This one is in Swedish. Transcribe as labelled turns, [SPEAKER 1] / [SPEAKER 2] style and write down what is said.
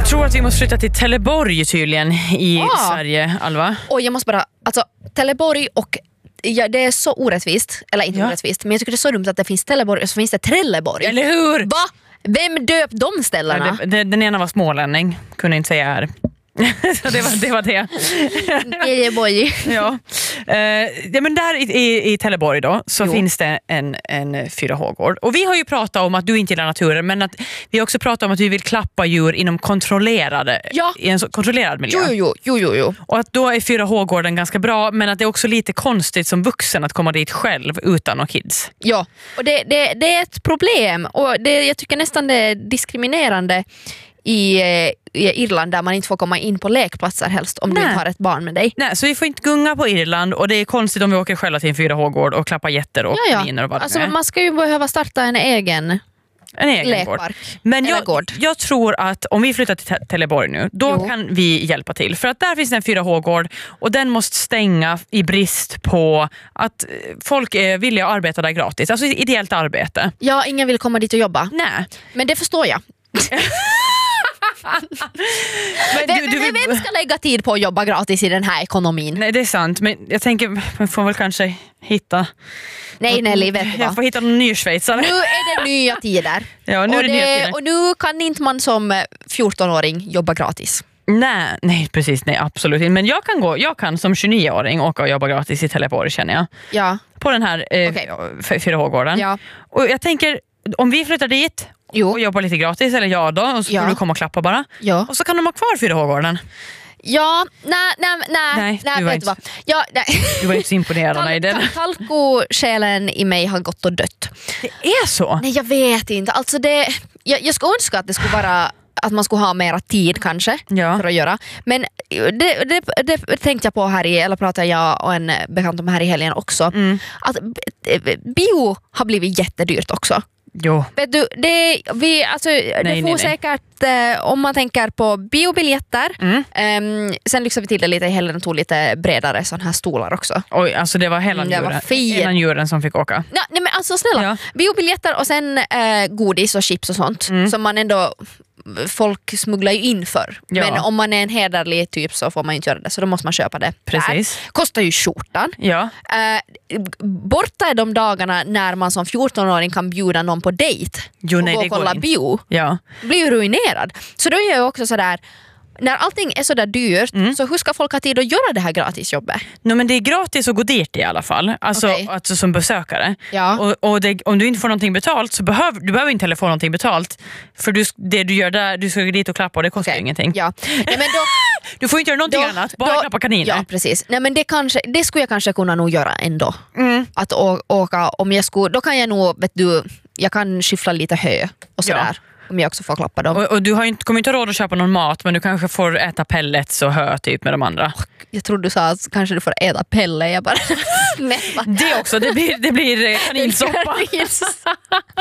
[SPEAKER 1] tror att vi måste flytta till Trelleborg tydligen i Sverige, Alva.
[SPEAKER 2] Och jag måste bara, alltså Trelleborg och det är så orättvist, eller inte orättvist, men jag tycker det är så dumt att det finns Trelleborg och så finns det Trelleborg.
[SPEAKER 1] Eller hur?
[SPEAKER 2] Va? Vem döp de ställena?
[SPEAKER 1] Den ena var smålänning, kunde inte säga här. Så det var det.
[SPEAKER 2] Trelleborg.
[SPEAKER 1] Ja. Men där i Trelleborg då så finns det en 4H-gård. Och vi har ju pratat om att du inte gillar naturen, men att vi har också pratat om att vi vill klappa djur inom i en kontrollerad miljö.
[SPEAKER 2] Jo.
[SPEAKER 1] Och att då är 4H-gården ganska bra, men att det är också lite konstigt som vuxen att komma dit själv utan några kids.
[SPEAKER 2] Ja, och det är ett problem och jag tycker nästan det är diskriminerande i Irland där man inte får komma in på lekplatser helst om du inte har ett barn med dig.
[SPEAKER 1] Nej, så vi får inte gunga på Irland och det är konstigt om vi åker själva till en 4H-gård och klappar getter och kaniner och vad
[SPEAKER 2] alltså, man ska ju behöva starta en egen lekpark.
[SPEAKER 1] Gård. Men jag tror att om vi flyttar till Trelleborg nu, då kan vi hjälpa till. För att där finns en 4H-gård och den måste stänga i brist på att folk är villiga att arbeta där gratis. Alltså ideellt arbete.
[SPEAKER 2] Ja, ingen vill komma dit och jobba.
[SPEAKER 1] Nej.
[SPEAKER 2] Men det förstår jag. Vem ska lägga tid på att jobba gratis i den här ekonomin?
[SPEAKER 1] Nej, det är sant. Men jag tänker, man får väl kanske hitta...
[SPEAKER 2] Nej, Nelly, vet du vad?
[SPEAKER 1] Jag får hitta någon ny schweizare.
[SPEAKER 2] Nu är det nya tider.
[SPEAKER 1] Ja, nu är det nya tider.
[SPEAKER 2] Och nu kan inte man som 14-åring jobba gratis.
[SPEAKER 1] Nej, precis. Nej, absolut inte. Men jag kan som 29-åring åka och jobba gratis i Trelleborg, känner jag.
[SPEAKER 2] Ja.
[SPEAKER 1] På den här 4H-gården.
[SPEAKER 2] Ja.
[SPEAKER 1] Och jag tänker, om vi flyttar dit och jobbar lite gratis, eller jag då, och så får du komma och klappa bara. Ja. Och så kan de ha kvar 4H-gården.
[SPEAKER 2] Ja, nej, vet du vad? Ja, nej.
[SPEAKER 1] Du var inte så imponerad av den.
[SPEAKER 2] Talko-själen i mig har gått och dött.
[SPEAKER 1] Det är så?
[SPEAKER 2] Nej, jag vet inte. Alltså jag skulle önska att det skulle vara att man skulle ha mera tid kanske för att göra. Men det tänkte jag på här eller pratade jag och en bekant om här i helgen också. Att bio har blivit jättedyrt också.
[SPEAKER 1] Jo.
[SPEAKER 2] Vet du, det får säkert om man tänker på biobiljetter. Sen lyxade vi till det lite i helgen och tog lite bredare sådana här stolar också.
[SPEAKER 1] Oj, alltså det var hela djuren som fick åka.
[SPEAKER 2] Nej, men alltså snälla, biobiljetter och sen godis och chips och sånt som man ändå folk smugglar ju in för. Men om man är en hederlig typ så får man inte göra det. Så då måste man köpa det.
[SPEAKER 1] Precis.
[SPEAKER 2] Kostar ju skjortan.
[SPEAKER 1] Ja.
[SPEAKER 2] Borta är de dagarna när man som 14-åring kan bjuda någon på dejt och gå och kolla bio. Ja. Blir ju ruinerad. Så då är jag också sådär, när allting är så där dyrt, så hur ska folk ha tid att göra det här gratisjobbet?
[SPEAKER 1] Men det är gratis att gå dit i alla fall. Alltså som besökare. Ja. Och om du inte får någonting betalt så behöver inte heller få någonting betalt. För det du gör där, du ska gå dit och klappa och det kostar ingenting. Ja. Nej, men då, du får inte göra någonting annat, bara klappa kaniner.
[SPEAKER 2] Ja, precis. Nej, men det skulle jag kanske kunna nog göra ändå. Att åka, om jag skulle, då kan jag nog, jag kan skyffla lite hö och sådär. Ja. Om jag också får klappa dem. Och du kommer inte ha råd att köpa någon mat, men du kanske får äta pellets och hö typ med de andra. Jag trodde du sa att kanske du får äta pelle. Jag bara, det också, det blir kaninsoppa.